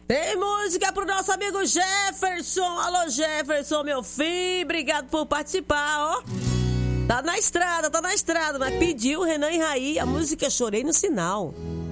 Tem música pro nosso amigo Jefferson. Alô, Jefferson, meu filho. Obrigado por participar, ó. Tá na estrada, mas pediu Renan e Raí a música Chorei no Sinal.